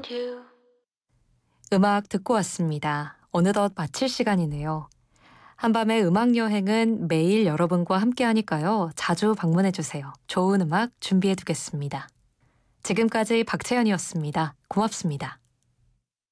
you. 음악 듣고 왔습니다. 어느덧 마칠 시간이네요. 한밤의 음악 여행은 매일 여러분과 함께 하니까요. 자주 방문해 주세요. 좋은 음악 준비해 두겠습니다. 지금까지 박채연이었습니다. 고맙습니다.